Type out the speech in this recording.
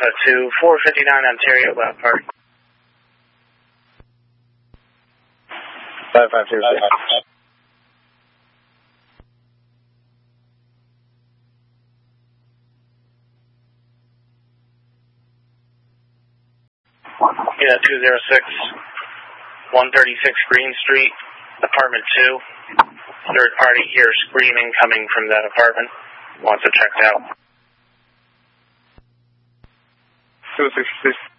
Alpha to 459 Ontario Lab Park. 5506. Yeah, 206, 136 Green Street, apartment 2. Third party here screaming coming from that apartment. Wants it checked out. 266.